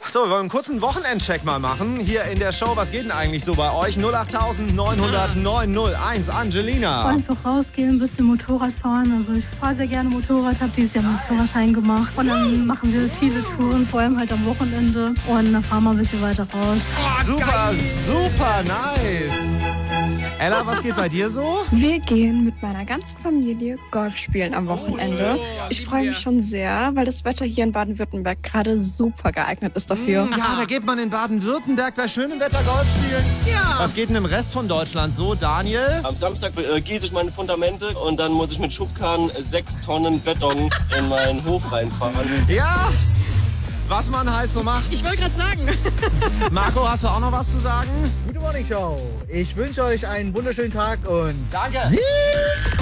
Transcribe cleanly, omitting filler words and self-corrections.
So, wir wollen einen kurzen Wochenendcheck mal machen. Hier in der Show, was geht denn eigentlich so bei euch? 08900 901. Angelina. Einfach rausgehen, ein bisschen Motorrad fahren. Also ich fahre sehr gerne Motorrad, habe dieses Jahr meinen Führerschein gemacht. Und dann machen wir viele Touren, vor allem halt am Wochenende. Und dann fahren wir ein bisschen weiter raus. Super, super nice. Ella, was geht bei dir so? Wir gehen mit meiner ganzen Familie Golf spielen am Wochenende. Ich freue mich schon sehr, weil das Wetter hier in Baden-Württemberg gerade super geeignet ist dafür. Ja, da geht man in Baden-Württemberg bei schönem Wetter Golf spielen. Ja. Was geht denn im Rest von Deutschland so, Daniel? Am Samstag gieße ich meine Fundamente und dann muss ich mit Schubkarren 6 Tonnen Beton in meinen Hof reinfahren. Ja, was man halt so macht. Ich wollte gerade sagen. Marco, hast du auch noch was zu sagen? Gute Morning Show. Ich wünsche euch einen wunderschönen Tag und Danke.